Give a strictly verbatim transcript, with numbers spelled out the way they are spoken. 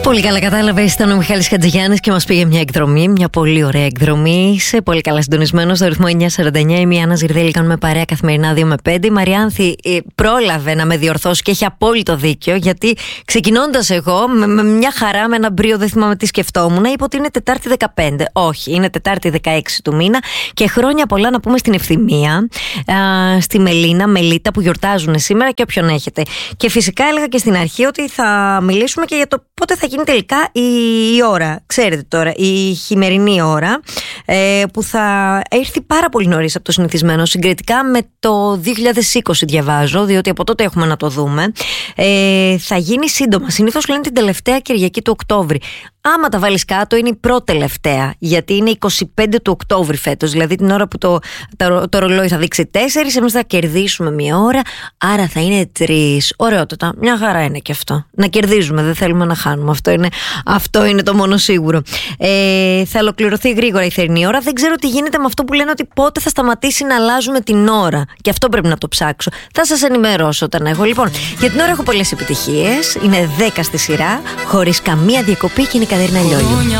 Πολύ καλά κατάλαβες, ήταν ο Μιχάλης Χατζηγιάννης και μας πήγε μια εκδρομή, μια πολύ ωραία εκδρομή. Είσαι πολύ καλά συντονισμένο στο ρυθμό εννιά σαράντα εννιά. Είμαι η Άννα Ζηρδέλη, κάνουμε παρέα καθημερινά δύο με πέντε. Η Μαριάνθη ε, πρόλαβε να με διορθώσει και έχει απόλυτο δίκιο, γιατί ξεκινώντας εγώ με, με μια χαρά, με ένα μπρίο, δεν θυμάμαι τι σκεφτόμουν, είπε ότι είναι Τετάρτη δεκαπέντε. Όχι, είναι Τετάρτη δεκαέξι του μήνα και χρόνια πολλά να πούμε στην Ευθυμία, α, στη Μελίνα, Μελίτα που γιορτάζουν σήμερα και όποιον έχετε. Και φυσικά έλεγα και στην αρχή ότι θα μιλήσουμε και για το πότε θα γίνει τελικά η, η ώρα. Ξέρετε τώρα, η χειμερινή ώρα ε, που θα έρθει πάρα πολύ νωρίς από το συνηθισμένο, συγκριτικά με το δύο χιλιάδες είκοσι διαβάζω, διότι από τότε έχουμε να το δούμε. Ε, θα γίνει σύντομα. Συνήθως λένε την τελευταία Κυριακή του Οκτώβρη. Άμα τα βάλεις κάτω, είναι η πρώτη-τελευταία, γιατί είναι είκοσι πέντε του Οκτώβρη φέτος. Δηλαδή την ώρα που το, το, το ρολόι θα δείξει τέσσερις, εμείς θα κερδίσουμε μία ώρα, άρα θα είναι τρεις. Ωραιότατα, μια χαρά είναι και αυτό. Να κερδίζουμε, δεν θέλουμε να χάνουμε. Αυτό είναι, αυτό είναι το μόνο σίγουρο. Ε, θα ολοκληρωθεί γρήγορα η θερινή ώρα. Δεν ξέρω τι γίνεται με αυτό που λένε ότι πότε θα σταματήσει να αλλάζουμε την ώρα. Και αυτό πρέπει να το ψάξω. Θα σας ενημερώσω όταν έχω. Λοιπόν, για την ώρα έχω πολλές επιτυχίες. Είναι δέκα στη σειρά, χωρίς καμία διακοπή και είναι Κατερίνα Λιόλιου.